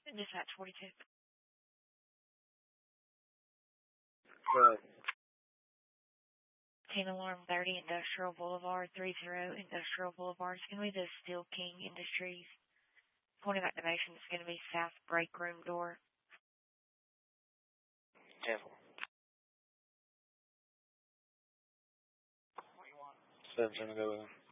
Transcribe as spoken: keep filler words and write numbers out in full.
Dispatch forty-two. Right. Team Alarm thirty, Industrial Boulevard, three zero Industrial Boulevard. It's going to be the Steel King Industries. Point of activation is going to be south break room door. Cancel. Seven, seven, go with him.